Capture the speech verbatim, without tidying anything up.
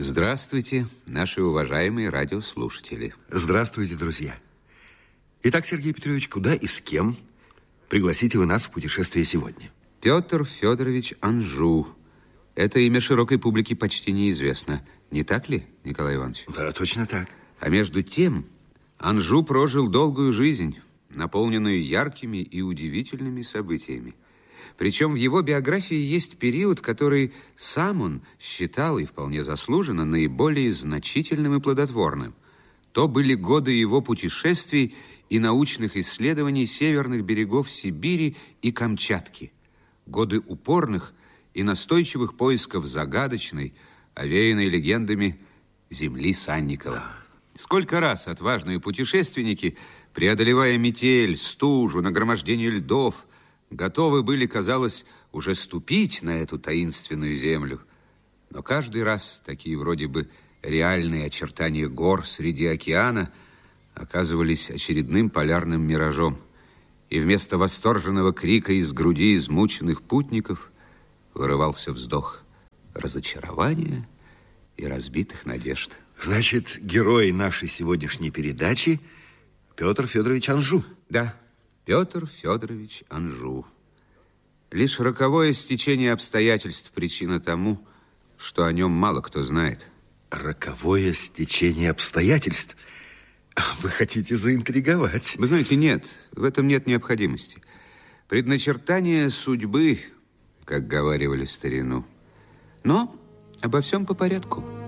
Здравствуйте, наши уважаемые радиослушатели. Здравствуйте, друзья. Итак, Сергей Петрович, куда и с кем пригласите вы нас в путешествие сегодня? Петр Федорович Анжу. Это имя широкой публике почти неизвестно. Не так ли, Николай Иванович? Да, точно так. А между тем, Анжу прожил долгую жизнь, наполненную яркими и удивительными событиями. Причем в его биографии есть период, который сам он считал, и вполне заслуженно, наиболее значительным и плодотворным. То были годы его путешествий и научных исследований северных берегов Сибири и Камчатки. Годы упорных и настойчивых поисков загадочной, овеянной легендами земли Санникова. Сколько раз отважные путешественники, преодолевая метель, стужу, нагромождение льдов, готовы были, казалось, уже ступить на эту таинственную землю. Но каждый раз такие вроде бы реальные очертания гор среди океана оказывались очередным полярным миражом. И вместо восторженного крика из груди измученных путников вырывался вздох разочарования и разбитых надежд. Значит, герой нашей сегодняшней передачи Петр Федорович Анжу. Да, Петр Федорович Анжу. Лишь роковое стечение обстоятельств причина тому, что о нем мало кто знает. Роковое стечение обстоятельств? Вы хотите заинтриговать? Вы знаете, нет, в этом нет необходимости. Предначертание судьбы, как говаривали в старину. Но обо всем по порядку.